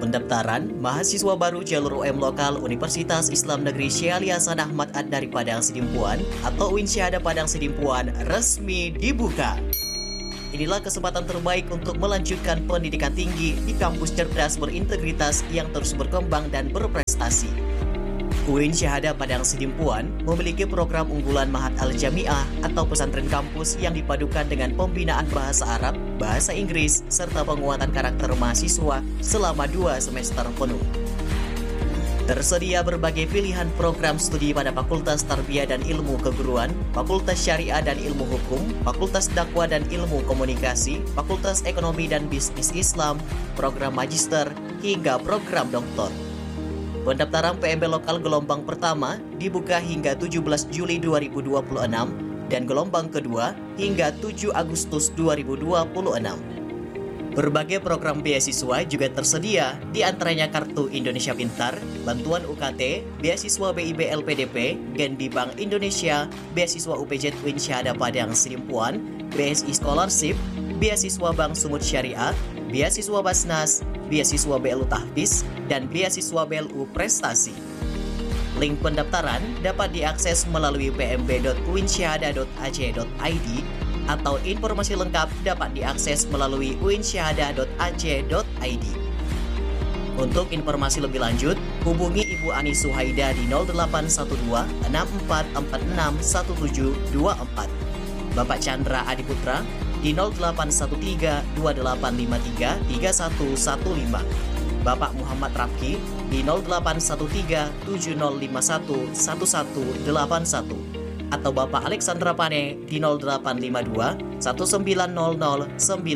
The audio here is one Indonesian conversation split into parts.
Pendaftaran mahasiswa baru jalur UM lokal Universitas Islam Negeri Syekh Ali Hasan Ahmad Ad-Dari Padang Sidimpuan atau UIN Syahada Padang Sidimpuan resmi dibuka. Inilah kesempatan terbaik untuk melanjutkan pendidikan tinggi di kampus cerdas berintegritas yang terus berkembang dan berprestasi. UIN Syahada Padang Sidimpuan memiliki program unggulan Mahat Al-Jami'ah atau pesantren kampus yang dipadukan dengan pembinaan bahasa Arab, bahasa Inggris, serta penguatan karakter mahasiswa selama 2 semester penuh. Tersedia berbagai pilihan program studi pada Fakultas Tarbiyah dan Ilmu Keguruan, Fakultas Syariah dan Ilmu Hukum, Fakultas Dakwah dan Ilmu Komunikasi, Fakultas Ekonomi dan Bisnis Islam, program Magister, hingga program Doktor. Pendaftaran PMB lokal gelombang pertama dibuka hingga 17 Juli 2026 dan gelombang kedua hingga 7 Agustus 2026. Berbagai program beasiswa juga tersedia, di antaranya Kartu Indonesia Pintar, Bantuan UKT, Beasiswa BIB LPDP, Genbi Bank Indonesia, Beasiswa UPJ UIN Syahada Padang Sidimpuan, BSI Scholarship, Beasiswa Bank Sumut Syariah, Beasiswa Basnas, Beasiswa BLU Tahfiz, dan Beasiswa BLU Prestasi. Link pendaftaran dapat diakses melalui pmb.uinsyahada.ac.id atau informasi lengkap dapat diakses melalui uinsyahada.ac.id. Untuk informasi lebih lanjut, hubungi Ibu Ani Suhaida di 0812 6446 1724, Bapak Chandra Adiputra di 0813 2853 3115, Bapak Muhammad Rafki di 0813 7051 1181, atau Bapak Alexandra Pane di 0852 1900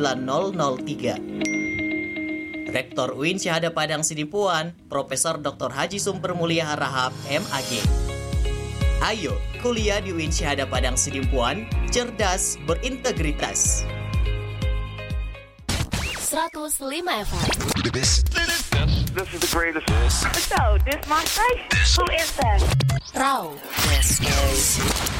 9003. Rektor UIN Syahada Padang Sidimpuan, Profesor Dr. Haji Sumper Mulia Harahap, MAG. Ayo, kuliah di UIN Syahada Padang Sidimpuan, cerdas berintegritas. 105 FM. This is the greatest. So, this my station? Who is that? Raw. This is.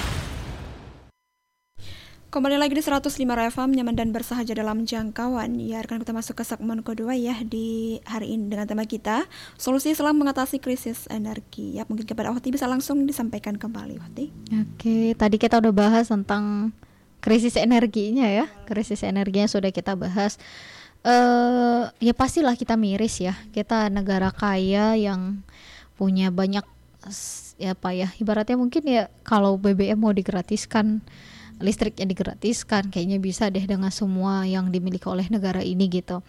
Kembali lagi di 105 FM, nyaman dan bersahaja dalam jangkauan. Ya, rekan kita masuk ke segmen kedua ya di hari ini dengan tema kita, solusi Islam mengatasi krisis energi. Ya, mungkin kepada Wati bisa langsung disampaikan kembali, Wati. Oke, tadi kita udah bahas tentang krisis energinya ya. Krisis energinya sudah kita bahas. Ya pastilah kita miris ya. Kita negara kaya yang punya banyak ibaratnya mungkin ya kalau BBM mau digratiskan, listriknya digratiskan, kayaknya bisa deh dengan semua yang dimiliki oleh negara ini gitu.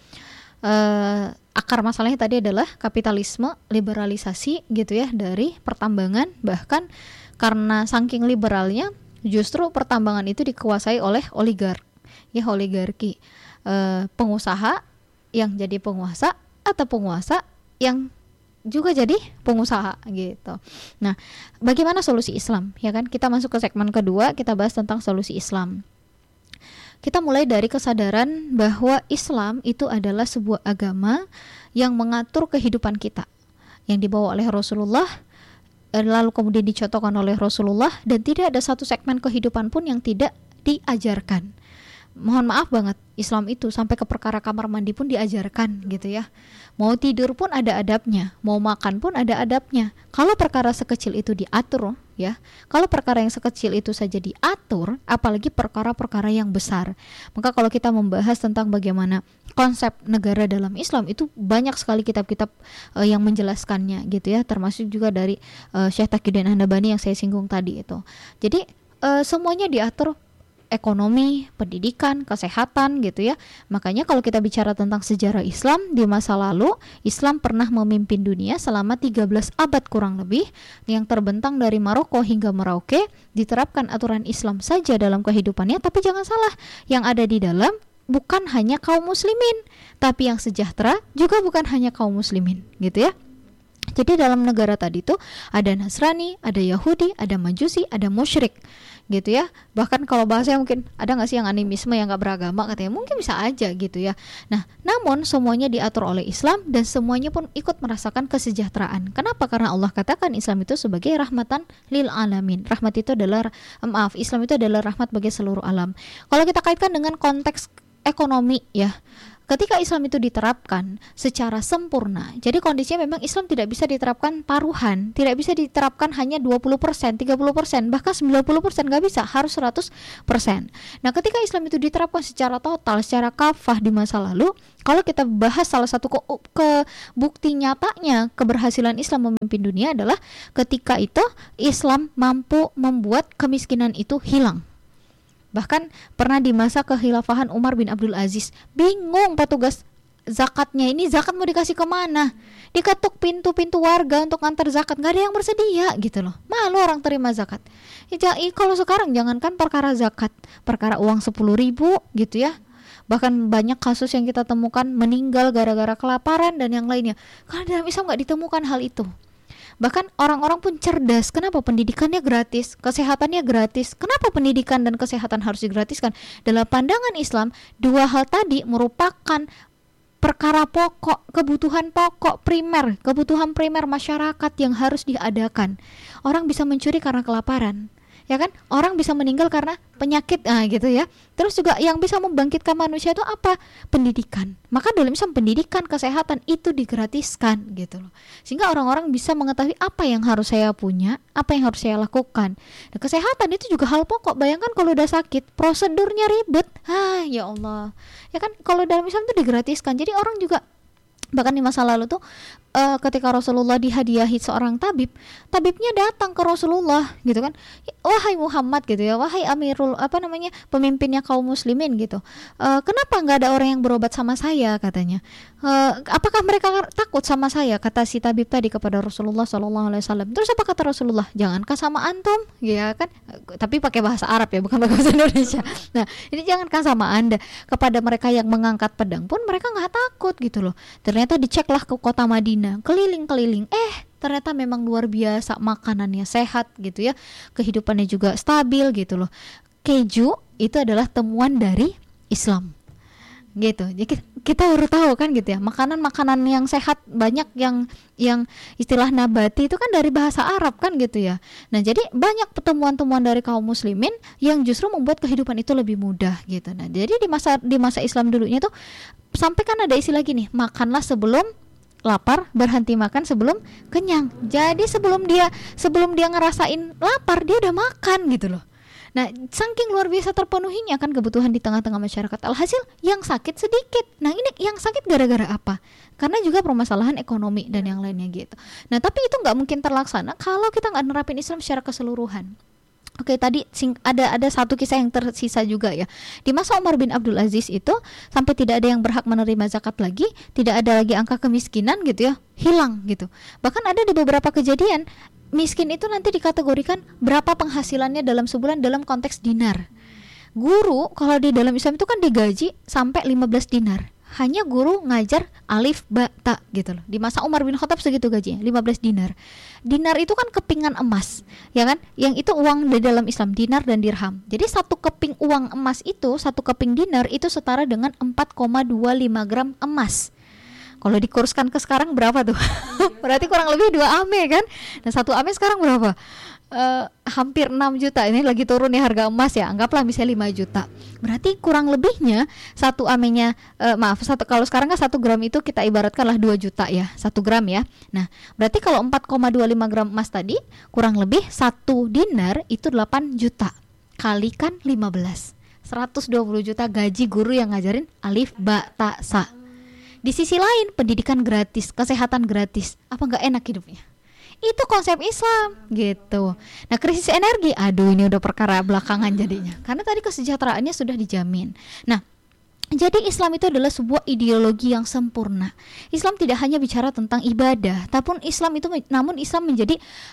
Akar masalahnya tadi adalah kapitalisme, liberalisasi gitu ya dari pertambangan, bahkan karena saking liberalnya justru pertambangan itu dikuasai oleh oligarki, pengusaha yang jadi penguasa atau penguasa yang juga jadi pengusaha gitu. Nah, bagaimana solusi Islam? Ya kan, kita masuk ke segmen kedua, kita bahas tentang solusi Islam. Kita mulai dari kesadaran bahwa Islam itu adalah sebuah agama yang mengatur kehidupan kita, yang dibawa oleh Rasulullah, lalu kemudian dicontohkan oleh Rasulullah, dan tidak ada satu segmen kehidupan pun yang tidak diajarkan. Mohon maaf banget, Islam itu sampai ke perkara kamar mandi pun diajarkan gitu ya. Mau tidur pun ada adabnya, mau makan pun ada adabnya. Kalau perkara sekecil itu diatur ya, kalau perkara yang sekecil itu saja diatur, apalagi perkara-perkara yang besar. Maka kalau kita membahas tentang bagaimana konsep negara dalam Islam, itu banyak sekali kitab-kitab yang menjelaskannya gitu ya, termasuk juga dari Syekh Taqiyuddin An-Nabhani yang saya singgung tadi itu. Jadi semuanya diatur, ekonomi, pendidikan, kesehatan gitu ya. Makanya kalau kita bicara tentang sejarah Islam di masa lalu, Islam pernah memimpin dunia selama 13 abad kurang lebih, yang terbentang dari Maroko hingga Merauke. Diterapkan aturan Islam saja dalam kehidupannya, tapi jangan salah, yang ada di dalam bukan hanya kaum muslimin, tapi yang sejahtera juga bukan hanya kaum muslimin gitu ya. Jadi dalam negara tadi itu ada Nasrani, ada Yahudi, ada Majusi, ada musyrik gitu ya. Bahkan kalau bahasanya mungkin ada nggak sih yang animisme, yang nggak beragama katanya, mungkin bisa aja gitu ya. Nah, namun semuanya diatur oleh Islam dan semuanya pun ikut merasakan kesejahteraan. Kenapa? Karena Allah katakan Islam itu sebagai rahmatan lil alamin. Rahmat itu adalah Islam itu adalah rahmat bagi seluruh alam. Kalau kita kaitkan dengan konteks ekonomi ya, ketika Islam itu diterapkan secara sempurna, jadi kondisinya memang Islam tidak bisa diterapkan paruhan, tidak bisa diterapkan hanya 20%, 30%, bahkan 90% nggak bisa, harus 100%. Nah, ketika Islam itu diterapkan secara total, secara kafah di masa lalu, kalau kita bahas salah satu bukti nyatanya keberhasilan Islam memimpin dunia adalah ketika itu Islam mampu membuat kemiskinan itu hilang. Bahkan pernah di masa kekhilafahan Umar bin Abdul Aziz, bingung petugas zakatnya, ini zakat mau dikasih kemana? Diketuk pintu-pintu warga untuk ngantar zakat, gak ada yang bersedia gitu loh. Malu orang terima zakat. Kalau sekarang jangankan perkara zakat, perkara uang 10.000 gitu ya. Bahkan banyak kasus yang kita temukan meninggal gara-gara kelaparan dan yang lainnya. Karena dalam Islam gak ditemukan hal itu. Bahkan orang-orang pun cerdas. Kenapa? Pendidikannya gratis, kesehatannya gratis. Kenapa pendidikan dan kesehatan harus digratiskan? Dalam pandangan Islam, dua hal tadi merupakan perkara pokok, kebutuhan pokok primer, kebutuhan primer masyarakat yang harus diadakan. Orang bisa mencuri karena kelaparan, ya kan? Orang bisa meninggal karena penyakit, gitu ya. Terus juga yang bisa membangkitkan manusia itu apa? Pendidikan. Maka dalam Islam pendidikan, kesehatan itu digratiskan gitu loh. Sehingga orang-orang bisa mengetahui apa yang harus saya punya, apa yang harus saya lakukan. Nah, kesehatan itu juga hal pokok. Bayangkan kalau udah sakit, prosedurnya ribet. Ya Allah. Ya kan, kalau dalam Islam itu digratiskan. Jadi orang juga, bahkan di masa lalu tuh ketika Rasulullah dihadiahi seorang tabib, tabibnya datang ke Rasulullah gitu kan, wahai Muhammad gitu ya, wahai Amirul pemimpinnya kaum muslimin gitu, kenapa nggak ada orang yang berobat sama saya katanya, apakah mereka takut sama saya, kata si tabib tadi kepada Rasulullah SAW. Terus apa kata Rasulullah? Jangankah sama antum, ya kan, tapi pakai bahasa Arab ya, bukan bahasa Indonesia. Nah, ini jangankah sama anda, kepada mereka yang mengangkat pedang pun mereka nggak takut gitu loh. Ternyata diceklah ke kota Madinah, keliling-keliling, ternyata memang luar biasa, makanannya sehat gitu ya, kehidupannya juga stabil gitu loh. Keju itu adalah temuan dari Islam gitu. Jadi kita baru tahu kan gitu ya, makanan-makanan yang sehat banyak yang istilah nabati itu kan dari bahasa Arab kan gitu ya. Nah, jadi banyak pertemuan-temuan dari kaum muslimin yang justru membuat kehidupan itu lebih mudah gitu. Nah, jadi di masa Islam dulunya tuh sampai kan ada istilah gini, makanlah sebelum lapar, berhenti makan sebelum kenyang. Jadi sebelum dia ngerasain lapar, dia udah makan gitu loh. Nah, saking luar biasa terpenuhinya kan kebutuhan di tengah-tengah masyarakat. Alhasil yang sakit sedikit. Nah, ini yang sakit gara-gara apa? Karena juga permasalahan ekonomi dan yang lainnya gitu. Nah, tapi itu nggak mungkin terlaksana kalau kita nggak nerapin Islam secara keseluruhan. Oke, tadi ada satu kisah yang tersisa juga ya. Di masa Umar bin Abdul Aziz itu sampai tidak ada yang berhak menerima zakat lagi, tidak ada lagi angka kemiskinan gitu ya, hilang gitu. Bahkan ada di beberapa kejadian miskin itu nanti dikategorikan berapa penghasilannya dalam sebulan dalam konteks dinar. Guru kalau di dalam Islam itu kan digaji sampai 15 dinar. Hanya guru ngajar alif ba ta gitu loh. Di masa Umar bin Khattab segitu gajinya, 15 dinar. Dinar itu kan kepingan emas, ya kan? Yang itu uang di dalam Islam, dinar dan dirham. Jadi satu keping uang emas itu, satu keping dinar itu setara dengan 4,25 gram emas. Kalau dikurskan ke sekarang berapa tuh? Berarti kurang lebih 2 ame kan? Nah, 1 ame sekarang berapa? Hampir 6 juta. Ini lagi turun ya harga emas ya. Anggaplah misalnya 5 juta. Berarti kurang lebihnya 1 amenya kalau sekarang kan 1 gram itu kita ibaratkanlah 2 juta ya, 1 gram ya. Nah, berarti kalau 4,25 gram emas tadi kurang lebih 1 dinar itu 8 juta. Kalikan 15. 120 juta gaji guru yang ngajarin alif ba ta sa. Di sisi lain pendidikan gratis, kesehatan gratis. Apa enggak enak hidupnya? Itu konsep Islam gitu. Nah, krisis energi, aduh ini udah perkara belakangan jadinya. Karena tadi kesejahteraannya sudah dijamin. Nah, jadi Islam itu adalah sebuah ideologi yang sempurna. Islam tidak hanya bicara tentang ibadah, namun Islam menjadi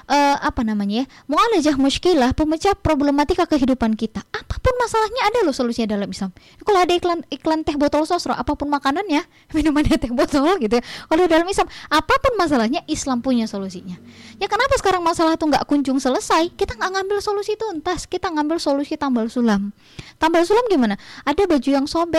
mu'alajah musykilah, pemecah problematika kehidupan kita. Apapun masalahnya ada loh solusinya dalam Islam. Kalau ada iklan teh botol sosro, apapun makanannya, minumannya teh botol gitu ya. Kalau dalam Islam, apapun masalahnya, Islam punya solusinya. Ya kenapa sekarang masalah itu nggak kunjung selesai? Kita nggak ngambil solusi tuntas, kita ngambil solusi tambal sulam. Tambal sulam gimana? Ada baju yang sobek,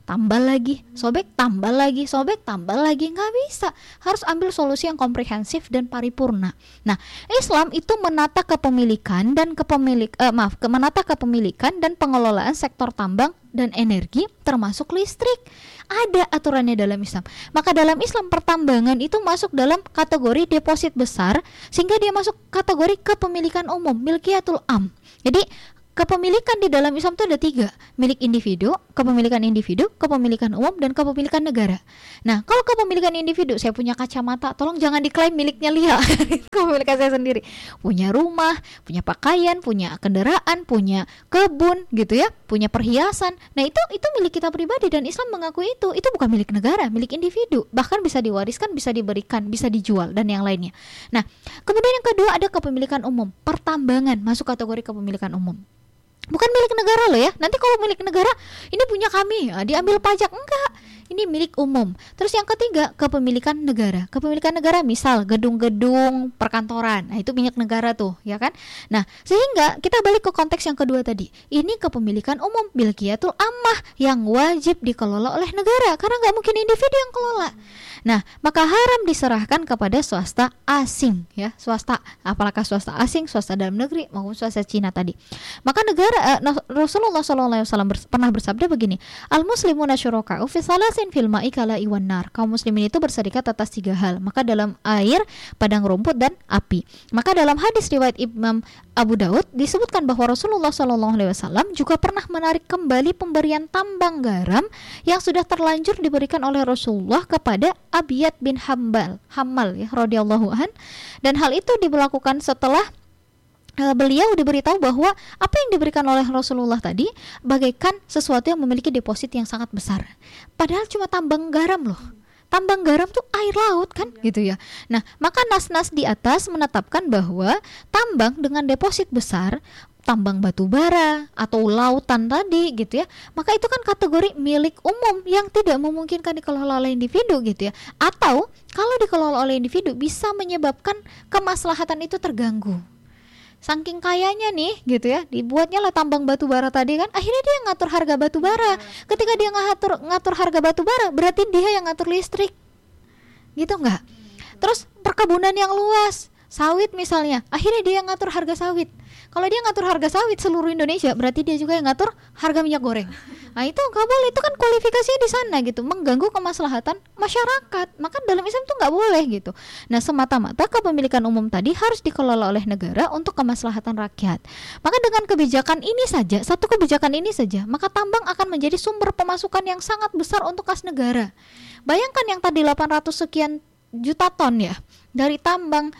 tambah lagi, sobek tambah lagi, sobek tambah lagi, nggak bisa. Harus ambil solusi yang komprehensif dan paripurna. Nah, Islam itu menata kepemilikan dan menata kepemilikan dan pengelolaan sektor tambang dan energi termasuk listrik. Ada aturannya dalam Islam. Maka dalam Islam pertambangan itu masuk dalam kategori deposit besar, sehingga dia masuk kategori kepemilikan umum, milkiyatul am. Jadi kepemilikan di dalam Islam itu ada 3, milik individu, kepemilikan umum, dan kepemilikan negara. Nah, kalau kepemilikan individu, saya punya kacamata, tolong jangan diklaim miliknya Lia. Kepemilikan saya sendiri. Punya rumah, punya pakaian, punya kendaraan, punya kebun, gitu ya, punya perhiasan. Nah, itu milik kita pribadi dan Islam mengakui itu bukan milik negara, milik individu. Bahkan bisa diwariskan, bisa diberikan, bisa dijual dan yang lainnya. Nah, kemudian yang kedua ada kepemilikan umum. Pertambangan masuk kategori kepemilikan umum. Bukan milik negara loh ya. Nanti kalau milik negara, ini punya kami, diambil pajak. Enggak, ini milik umum. Terus yang ketiga, kepemilikan negara. Kepemilikan negara misal gedung-gedung perkantoran. Nah, itu milik negara tuh, ya kan? Nah, sehingga kita balik ke konteks yang kedua tadi. Ini kepemilikan umum, milkiyatul ammah, yang wajib dikelola oleh negara, karena nggak mungkin individu yang kelola. Nah, maka haram diserahkan kepada swasta asing, ya, swasta, apakah swasta asing, swasta dalam negeri maupun swasta Cina tadi. Maka negara Rasulullah SAW pernah bersabda begini, al-muslimuna syuraka'u fi salasin fil ma'i kala iwan nar. Kaum muslimin itu berserikat atas 3 hal, maka dalam air, padang rumput, dan api. Maka dalam hadis riwayat Imam Abu Daud disebutkan bahwa Rasulullah SAW juga pernah menarik kembali pemberian tambang garam yang sudah terlanjur diberikan oleh Rasulullah kepada Abiyad bin Hammal ya radhiyallahu an, dan hal itu diberlakukan setelah beliau diberitahu bahwa apa yang diberikan oleh Rasulullah tadi bagaikan sesuatu yang memiliki deposit yang sangat besar, padahal cuma tambang garam loh. Tambang garam tuh air laut kan gitu ya. Nah, maka nas-nas di atas menetapkan bahwa tambang dengan deposit besar, tambang batu bara atau lautan tadi gitu ya, maka itu kan kategori milik umum yang tidak memungkinkan dikelola oleh individu gitu ya. Atau kalau dikelola oleh individu bisa menyebabkan kemaslahatan itu terganggu. Saking kayanya nih gitu ya, dibuatnya lah tambang batu bara tadi kan, akhirnya dia ngatur harga batu bara. Ketika dia ngatur harga batu bara, berarti dia yang ngatur listrik, gitu nggak? Terus perkebunan yang luas, sawit misalnya, akhirnya dia yang ngatur harga sawit. Kalau dia ngatur harga sawit seluruh Indonesia, berarti dia juga yang ngatur harga minyak goreng. Nah, itu nggak boleh, itu kan kualifikasinya di sana gitu, mengganggu kemaslahatan masyarakat. Maka dalam Islam itu nggak boleh gitu. Nah, semata-mata kepemilikan umum tadi harus dikelola oleh negara untuk kemaslahatan rakyat. Maka dengan kebijakan ini saja, satu kebijakan ini saja, maka tambang akan menjadi sumber pemasukan yang sangat besar untuk kas negara. Bayangkan yang tadi 800 sekian juta ton ya dari tambang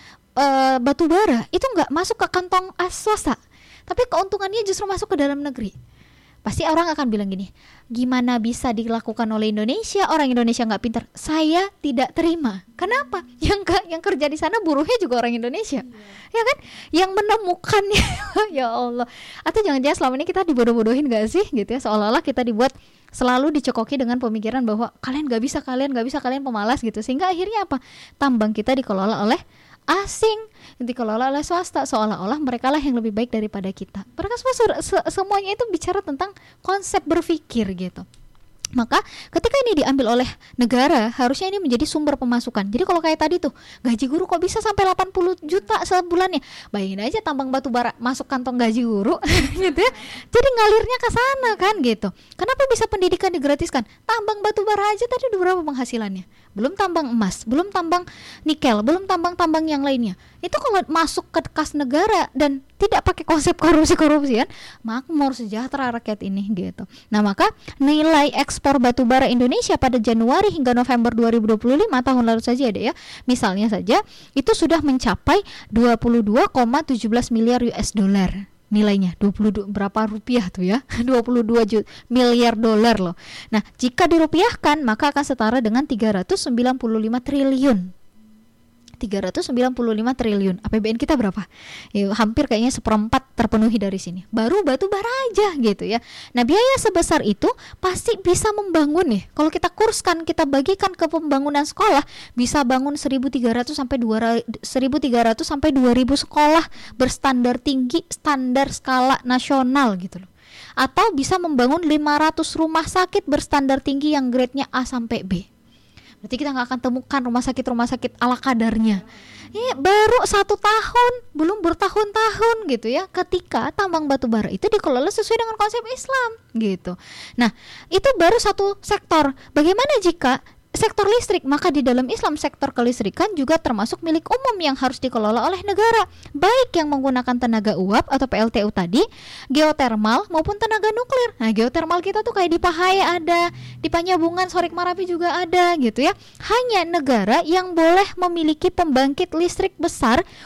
batu bara itu nggak masuk ke kantong swasta, tapi keuntungannya justru masuk ke dalam negeri. Pasti orang akan bilang gini, gimana bisa dilakukan oleh Indonesia? Orang Indonesia nggak pintar. Saya tidak terima. Kenapa? Yang kerja di sana buruhnya juga orang Indonesia, ya kan? Yang menemukannya, ya Allah. Atau jangan-jangan selama ini kita dibodoh-bodohin nggak sih, gitu ya? Seolah-olah kita dibuat selalu dicekoki dengan pemikiran bahwa kalian nggak bisa, kalian pemalas gitu. Sehingga akhirnya apa? Tambang kita dikelola oleh asing, dikelola oleh swasta, seolah-olah mereka lah yang lebih baik daripada kita. Mereka semuanya itu bicara tentang konsep berpikir gitu. Maka ketika ini diambil oleh negara, harusnya ini menjadi sumber pemasukan. Jadi kalau kayak tadi tuh, gaji guru kok bisa sampai 80 juta sebulannya. Bayangin aja tambang batu bara masuk kantong gaji guru gitu ya. Jadi ngalirnya ke sana kan gitu. Kenapa bisa pendidikan digratiskan? Tambang batu bara aja tadi udah berapa penghasilannya? Belum tambang emas, belum tambang nikel, belum tambang-tambang yang lainnya. Itu kalau masuk ke kas negara dan tidak pakai konsep korupsi-korupsi kan, makmur sejahtera rakyat ini gitu. Nah, maka nilai ekspor batubara Indonesia pada Januari hingga November 2025 tahun lalu saja ada ya. Misalnya saja itu sudah mencapai 22,17 miliar US dollar. Nilainya 22 berapa rupiah tuh ya? 22 miliar dolar loh. Nah, jika dirupiahkan maka akan setara dengan 395 triliun. 395 triliun. APBN kita berapa? Ya, hampir kayaknya 1/4 terpenuhi dari sini. Baru batu bara aja gitu ya. Nah, biaya sebesar itu pasti bisa membangun nih. Kalau kita kurskan, kita bagikan ke pembangunan sekolah, bisa bangun 1.300 sampai 2.000 sekolah berstandar tinggi, standar skala nasional gitu loh. atau bisa membangun 500 rumah sakit berstandar tinggi yang grade-nya A sampai B. Berarti kita nggak akan temukan rumah sakit ala kadarnya. Baru 1 tahun, belum bertahun-tahun gitu ya, ketika tambang batu bara itu dikelola sesuai dengan konsep Islam gitu. Nah, itu baru satu sektor. Bagaimana jika sektor listrik? Maka di dalam Islam sektor kelistrikan juga termasuk milik umum yang harus dikelola oleh negara, baik yang menggunakan tenaga uap atau PLTU tadi, geotermal maupun tenaga nuklir. Nah, geotermal kita tuh kayak di Pahaya ada, di Panyabungan, Sorik Marapi juga ada gitu ya. Hanya negara yang boleh memiliki pembangkit listrik besar